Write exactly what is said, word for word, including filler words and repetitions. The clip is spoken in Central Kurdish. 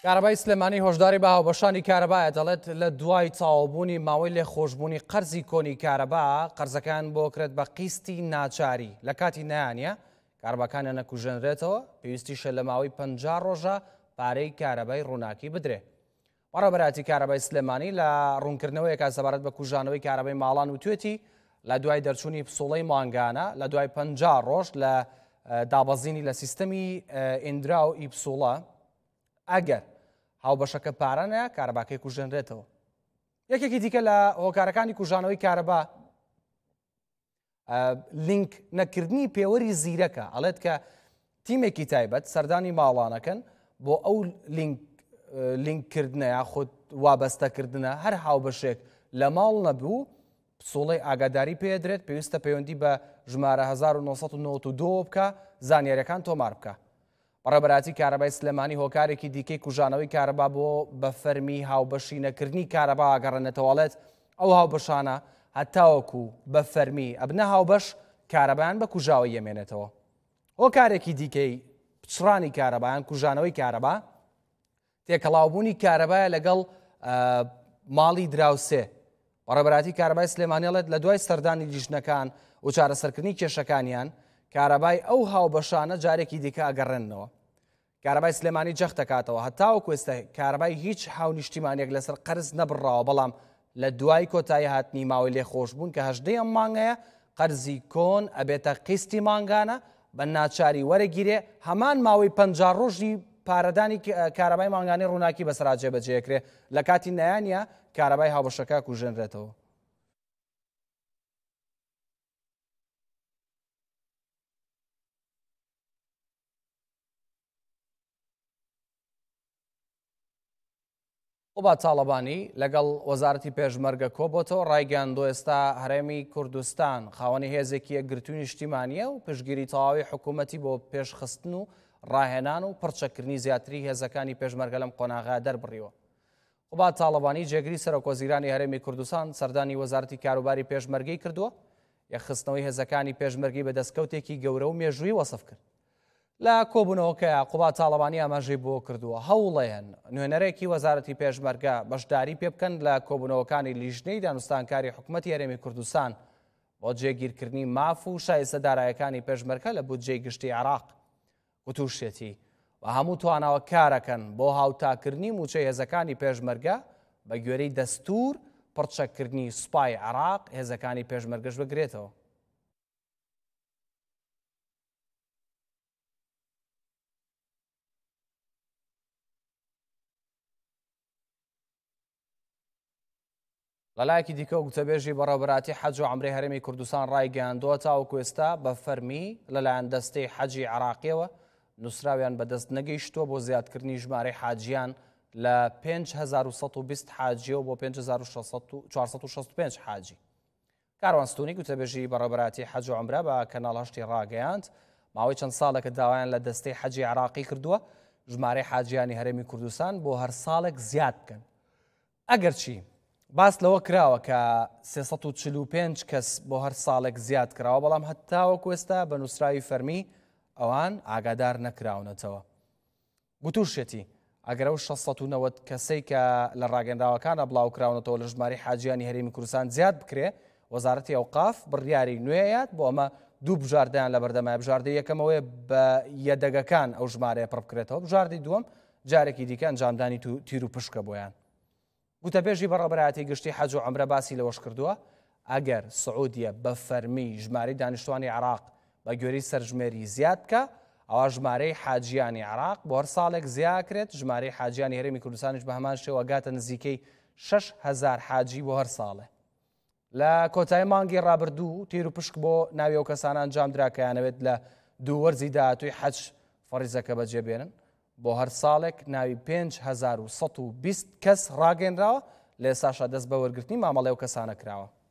کارەبای سلێمانی هۆشداری بە هاوبەشانی کارەبایە دەڵێت لە دوای چاوەبوونی ماوەی لێخۆشبوونی قەرزی کۆنی کارەبا قەرزەکان بۆ کرێت بە قیستی ناچاری لە کاتی نەیانە کارەباکانە نەکوژێنرێتەوە پێویستیشە لە ماوەی پەنجا ڕۆژە پارەی کارەبای ڕووناکی بدرێ. بەڕێوەبەراتی کارەبای سلێمانی لە ڕوونکردنەوەیەکە سەبارەت بە کوژانەوەی کارەبای ماڵان وتوێتی لە دوای دەرچوونی پسوڵەی مانگانە لە دوای پەنجا ڕۆژ لە دابەزینی لە سیستەمی ئیندرا و ئیپسوڵە ئەگەر هاوبەشەکە پارانە کارەباکەی کوژێنرێتەوە. یەکێکی دیکە لە هۆکارەکانی کوژانەوەی کارەبا لینک نەکردنی پێوەری زیرەکە ئەڵێت کە تیمێکی تایبەت سەردانی ماڵانەکەن بۆ ئەو لینککردنە یاخود وابەستەکردنە هەر هاوبەشێک لە ماڵ نەبوو پسوڵەی ئاگاداری پێدرێت پێویستە پەیوەندی بە ژمارە هەزار و نۆسەد و نۆڤەت و دۆ بکە زانیاریەکان تۆمار بکە. بەڕێوەبەراتی کارەبای سلێمانی هۆکارێکی دیکەی کوژانەوەی کارەبا بۆ بە فەرمی هاوبەشی نەکردنی کارەبا ئاگەڕێنێتەوەڵێت ئەو هاوبەشانە هەتاوەکو بە فەرمی ئەبنە هاوبەش کارەبایان بە کوژاوە یەمێنێتەوە. هۆکارێکی دیکەی پچڕانی کارەبایان کوژانەوەی کارەبا تێکەڵاوبوونی کارەبایە لەگەڵ ماڵی دراوسێ. بەڕێوەبەراتی کارەبای سلێمانیڵێت لە دوای سەردانی لیژنەکان و چارەسەرکردنی کێشەکانیان کارەبای ئەو هاوبەشانە جارێکی دیکە ئەگەڕێنەوە. کارەبای سلێمانی جەخت دەکاتەوە هەتاوەکو ئێستا کارەبای هیچ هاونیشتیمانێک لەسەر قەرز نەبڕاوە، بەڵام لە دوای کۆتایی هاتنی ماوەی لێخۆشبوون کە هەژدەی ئەم مانگەیە قەرزی کۆن ئەبێتە قیستی مانگانە بە ناچاری وەرەگیرێ هەمان ماوەی پەنجا ڕۆژی پارەدانی کارەبای مانگانەی ڕووناکی بەسەرا جێبەجێکرێ لە کاتی نەیانە کارەبای هاوبەشەکە کوژێنرێتەوە. ئۆبا تاڵەبانی لەگەڵ وەزارەتی پێشمەرگە کۆبۆتەوە ڕایگەاندۆ ئێستا هەرێمی کوردستان خاوەنی هێزێکی یەکگرتووی نیشتیمانیە و پشتگیری تەواوی حکوومەتی بۆ پێشخستن و ڕاهێنان و پڕچەکردنی زیاتری هێزەکانی پێشمەرگە لەم قۆناغا دەربڕیوە. ئۆبا تاڵەبانی جێگری سەرۆکوەزیرانی هەرێمی کوردستان سەردانی وەزارەتی کاروباری پێشمەرگەی کردووە یەکخستنەوەی هێزەکانی پێشمەرگی بە دەستکەوتێکی گەورە و مێژووی وەسف کرد. لە کۆبوونەوەکە یاقوبا تاڵەبانی ئاماژەی بۆ کردووە هەوڵەیەن نوێنەرێکی وەزارەتی پێشمەرگە بەشداری پێ بکەن لە کۆبوونەوەکانی لیژنەی دانوستانکاری حکوومەتی هەرێمی کوردستان بۆ جێگیرکردنی ماف و شایستەدارایەکانی پێشمەرگە لە بودجەی گشتی عێراق. وتوشێتی و هەموو تواناوە کارەکەن بۆ هاوتاکردنی موچەی هێزەکانی پێشمەرگە بە گوێرەی دەستور پڕچەکردنی سوپای عێراق هێزەکانی پێشمەرگەش بگرێتەوە. لەلایەکی دیکە و گوتەبێژی بەڕێوەبەراتی حەج و عومرەی هەرێمی کوردستان ڕایگەیاندووە تاوەکو ئێستا بە فەرمی لەلایەن دەستەی حەجی عێراقیەوە نووسراویان بەدەست نەگەیشتووە بۆ زیادکردنی ژمارەی حاجیان لە پێنج هەزار و سەد و بیست حاجیە و بۆ پێنج هەزار و چوارسەد و شەست و پێنج حاجی. کاروانستوونی گوتەبێژی بەڕێوەبەراتی حەج و عومرە بە کەناڵ هەشتی ڕاگەیاند ماوەی چەند ساڵێکە داوایان لە دەستەی حەجی عێراقی کردووە ژمارەی حاجیانی هەرێمی کوردستان بۆ هەر ساڵێک زیاد بکەن. ئەگەرچی باس لەوە کراوە کە سێسەد و چل و پێنج کەس بۆ هەر ساڵێک زیاد کراوە، بەڵام هەتاوەکو ئێستا بە نووسراوی فەرمی ئەوان ئاگادار نەکراونەتەوە. گوتوشێتی ئەگەر ئەو شەسەد و نەوەت کەسەی کە لە ڕاگەندراوەکانە بڵاوکراونەتەوە لە ژماری حاجیانی هەرێمی کوردستان زیاد بکرێ، وەزارەتی ئەوقاف بڕیاری نوێیات بۆ ئەمە دوو بژاردەیان لە بەردەمای بژاردەی یەکەمەوەی بە یەدەگەکان ئەو ژمارەیە پڕ بکرێتەوە، بژاردەی دووەم جارێکی دیکە ئەنجامدانی تیر و پشکە بۆیان. گوتەبێژی بەڕێوەبەراتی گشتی حەج و عومرە باسی لەوەش کردووە ئەگەر سعودیە بە فەرمی ژمارەی دانیشتوانی عێراق بە گوێرەی سەرژمێری زیاد بکە ئەوە ژمارەی حاجیانی عێراق بۆ هەر ساڵێک زیاکرێت، ژمارەی حاجیانی هەرێمی کوردستانیش بە هەمان شێوە گاتە نزیکەی شەش هەزار حاجی بۆ هەر ساڵێ. لە کۆتایی مانگی ڕابردوو تیر و پشک بۆ ناوی ئەو کەسانە ئەنجامدرا کە یانەوێت لە دوو وەرزی داهاتووی حەج فەریزەکە بەجێبێنن بۆ هەر ساڵێک ناوی پێنج هەزار و سەد و بیست کەس ڕاگەیەنراوە، لە ئێستاشا دەست بە وەرگرتنی مامەڵەی ئەو کەسانە کراوە.